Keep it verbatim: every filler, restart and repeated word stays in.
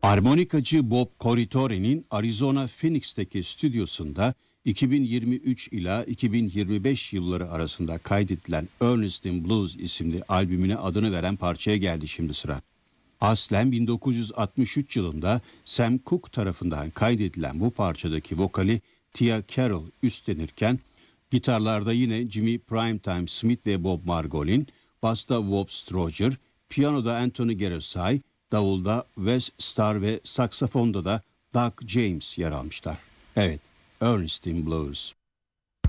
Armonikacı Bob Corritore'nin Arizona Phoenix'teki stüdyosunda iki bin yirmi üç ila iki bin yirmi beş yılları arasında kaydedilen Ernestine Blues isimli albümüne adını veren parçaya geldi şimdi sıra. Aslen bin dokuz yüz altmış üç yılında Sam Cooke tarafından kaydedilen bu parçadaki vokali Tia Carroll üstlenirken, gitarlarda yine Jimmy Primetime Smith ve Bob Margolin, basta Bob Strowger, piyanoda Anthony Gerasay, davulda Wes Starr ve saksafonda da Doug James yer almışlar. Evet, Ernestine Blues.